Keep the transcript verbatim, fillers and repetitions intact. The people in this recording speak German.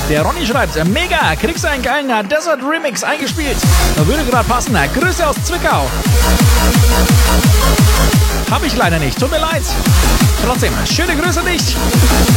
Der Ronny schreibt, mega, kriegst du einen geilen Desert Remix eingespielt. Da würde gerade passen. Grüße aus Zwickau. Hab ich leider nicht, tut mir leid. Trotzdem, schöne Grüße an dich.